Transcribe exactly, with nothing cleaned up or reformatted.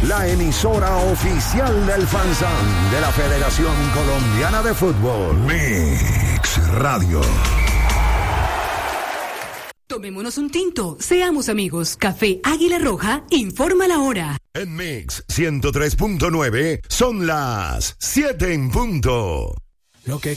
la emisora oficial del FanZón de la Federación Colombiana de Fútbol. Mix Radio. Tomémonos un tinto, seamos amigos. Café Águila Roja informa la hora. En Mix ciento tres punto nueve son las siete en punto. Lo que